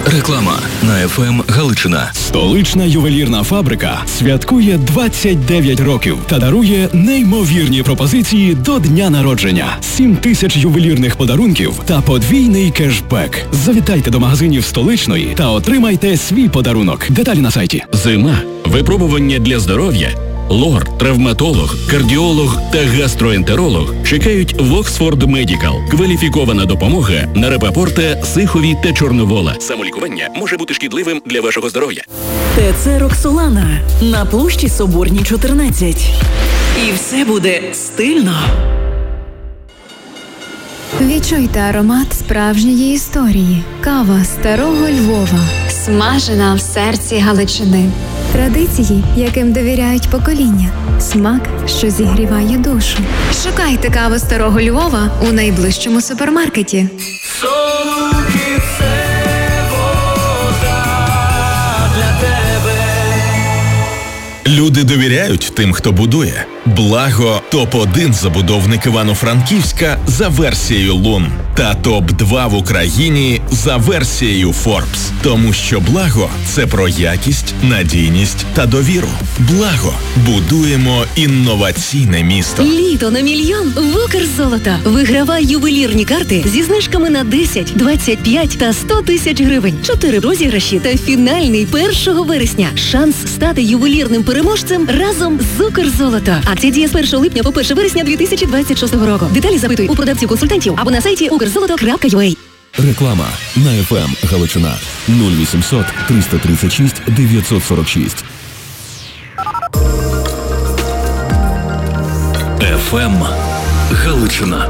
Реклама на ФМ Галичина. Столична ювелірна фабрика святкує 29 років та дарує неймовірні пропозиції до дня народження. 7 тисяч ювелірних подарунків та подвійний кешбек. Завітайте до магазинів Столичної та отримайте свій подарунок. Деталі на сайті. Зима. Випробування для здоров'я. Лор, травматолог, кардіолог та гастроентеролог чекають в Оксфорд Медікал. Кваліфікована допомога на Рапапорта, Сихові та Чорновола. Самолікування може бути шкідливим для вашого здоров'я. ТЦ «Роксолана» на площі Соборній, 14. І все буде стильно. Відчуйте аромат справжньої історії. Кава старого Львова. Смажена в серці Галичини. Традиції, яким довіряють покоління. Смак, що зігріває душу. Шукайте каву старого Львова у найближчому супермаркеті. Солуки – це вода для тебе. Люди довіряють тим, хто будує. Благо – топ-1 забудовник Івано-Франківська за версією Лун. Та топ-2 в Україні за версією Forbes. Тому що Благо – це про якість, надійність та довіру. Благо – будуємо інноваційне місто. Літо на мільйон в Укрзолото. Вигравай ювелірні карти зі знижками на 10, 25 та 100 тисяч гривень. 4 розіграші та фінальний 1 вересня. Шанс стати ювелірним переможцем разом з Укрзолото. Акція діє з 1 липня по 1 вересня 2026 року. Деталі запитуй у продавців-консультантів або на сайті ukrzoloto.ua. Реклама на ФМ Галичина. 0800 336 946. ФМ Галичина.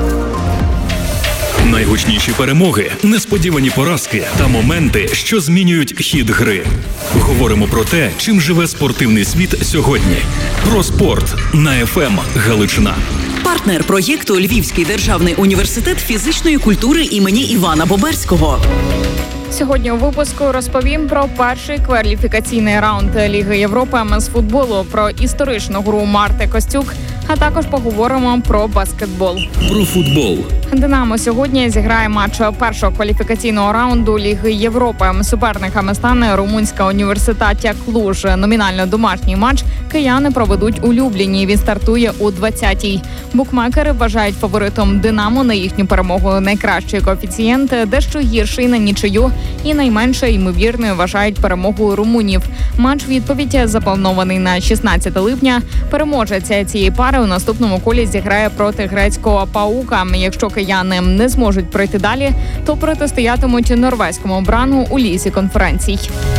Найгучніші перемоги, несподівані поразки та моменти, що змінюють хід гри. Говоримо про те, чим живе спортивний світ сьогодні. Про спорт на ФМ Галичина. Партнер проєкту Львівський державний університет фізичної культури імені Івана Боберського. Сьогодні у випуску розповім про перший кваліфікаційний раунд Ліги Європи з футболу, про історичну гру Марти Костюк, а також поговоримо про баскетбол. Про футбол. «Динамо» сьогодні зіграє матч першого кваліфікаційного раунду Ліги Європи. Суперниками стане румунська університаття Клуж. Номінально домашній матч кияни проведуть у Любліні. Він стартує у 20-й. Букмекери вважають фаворитом «Динамо» на їхню перемогу. Найкращий коефіцієнт дещо гірший на нічию і найменше ймовірною вважають перемогу румунів. Матч відповідь запланований на 16 липня. Переможець цієї пари у наступному колі зіграє проти грецького «Паука». Якщо кияни не зможуть пройти далі, то протистоятимуть норвезькому «Брангу» у лізі конференцій.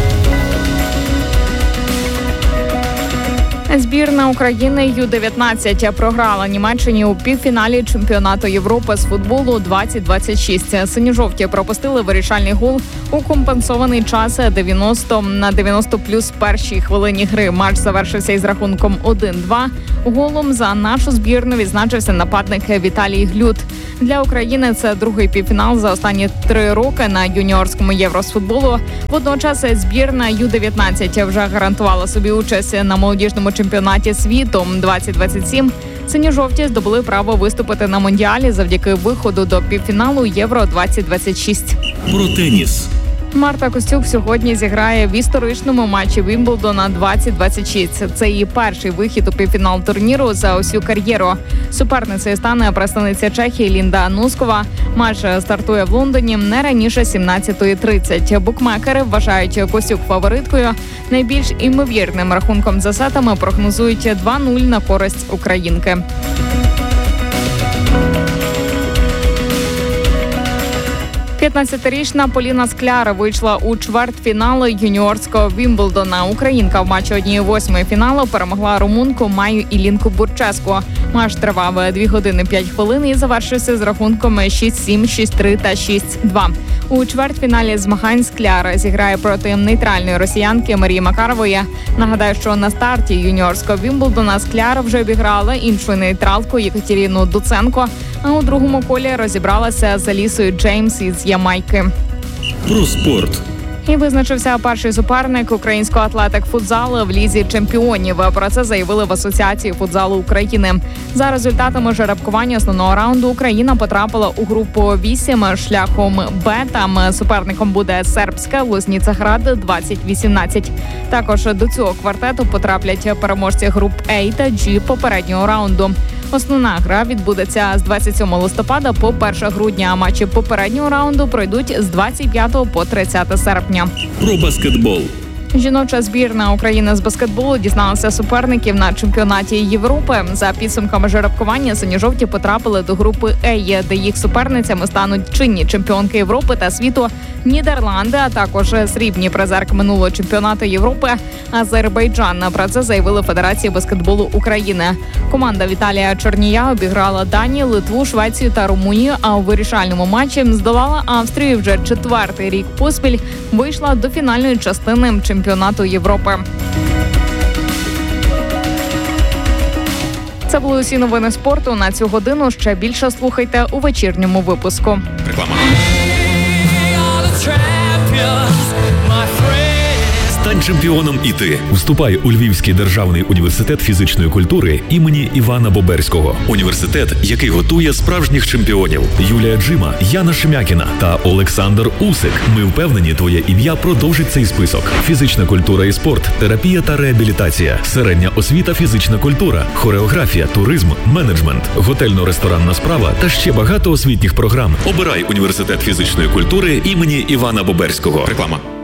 Збірна України Ю-19 програла Німеччині у півфіналі чемпіонату Європи з футболу 2026. Синьо-жовті пропустили вирішальний гол у компенсований час 90 плюс першій хвилині гри. Матч завершився із рахунком 1-2. Голом за нашу збірну відзначився нападник Віталій Глют. Для України це другий півфінал за останні 3 роки на юніорському євро з футболу. Водночас збірна Ю-19 вже гарантувала собі участь на молодіжному чемпіонаті світу 2027. Синьо-жовті здобули право виступити на Мондіалі завдяки виходу до півфіналу Євро-2026. Про теніс. Марта Костюк сьогодні зіграє в історичному матчі Вімблдона 2026. Це її перший вихід у півфінал турніру за усю кар'єру. Суперницею стане представниця Чехії Лінда Нускова. Матч стартує в Лондоні не раніше 17:30. Букмекери вважають Костюк фавориткою. Найбільш імовірним рахунком за сетами прогнозують 2-0 на користь українки. П'ятнадцятирічна Поліна Скляр вийшла у чвертьфінал юніорського Вімблдона. Українка в матчі 1/8 фіналу перемогла румунку Маю Ілінку Бурческу. Матч тривав 2 години 5 хвилин і завершився з рахунком 6-7, 6-3 та 6-2. У чвертьфіналі змагань Скляр зіграє проти нейтральної росіянки Марії Макарової. Нагадаю, що на старті юніорського Вімблдона Скляр вже обіграла іншу нейтралку Єкатерину Дуценко, а у другому колі розібралася з Алісою Джеймс із Ямайки. Про спорт. І визначився перший суперник українського атлетик футзалу в лізі чемпіонів. Про це заявили в Асоціації футзалу України. За результатами жеребкування основного раунду Україна потрапила у групу 8 шляхом Б. Там суперником буде сербська Лозніца Град 2018. Також до цього квартету потраплять переможці груп А та G попереднього раунду. Основна гра відбудеться з 27 листопада по 1 грудня, а матчі попереднього раунду пройдуть з 25 по 30 серпня. Про баскетбол. Жіноча збірна України з баскетболу дізналася суперників на чемпіонаті Європи. За підсумками жеребкування синьо-жовті потрапили до групи А, де їх суперницями стануть чинні чемпіонки Європи та світу Нідерланди, а також срібні призерки минулого чемпіонату Європи Азербайджан. Про це заявили Федерації баскетболу України. Команда Віталія Чорнія обіграла Данію, Литву, Швецію та Румунію, а у вирішальному матчі здолала Австрію. Вже 4-й рік поспіль вийшла до фінальної частини чемпіонату Європи. Це були усі новини спорту на цю годину. Ще більше слухайте у вечірньому випуску. Реклама. Стань чемпіоном і ти. Вступай у Львівський державний університет фізичної культури імені Івана Боберського. Університет, який готує справжніх чемпіонів. Юлія Джима, Яна Шемякіна та Олександр Усик. Ми впевнені, твоє ім'я продовжить цей список. Фізична культура і спорт, терапія та реабілітація, середня освіта, фізична культура, хореографія, туризм, менеджмент, готельно-ресторанна справа та ще багато освітніх програм. Обирай університет фізичної культури імені Івана Боберського. Реклама.